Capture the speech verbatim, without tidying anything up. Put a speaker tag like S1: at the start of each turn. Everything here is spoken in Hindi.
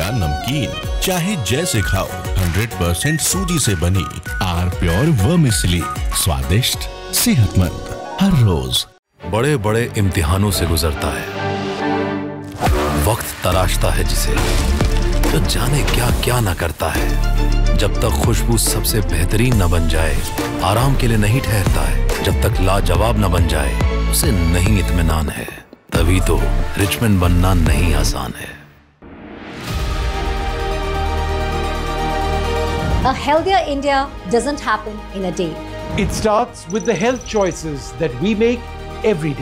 S1: या नमकीन, चाहे जैसे खाओ, हंड्रेड परसेंट सूजी से बनी आर प्योर वर्मिसेली, स्वादिष्ट, सेहतमंद हर रोज।
S2: बड़े बड़े इम्तिहानों से गुजरता है, वक्त तराशता है जिसे, तो जाने क्या क्या न करता है। जब तक खुशबू सबसे बेहतरीन न बन जाए, आराम के लिए नहीं ठहरता है। जब तक लाजवाब न बन जाए, उसे नहीं इत्मीनान है। तभी तो रिचमंड बनना नहीं आसान है।
S3: A healthier India doesn't happen in a day.
S4: It starts with the health choices that we make every day.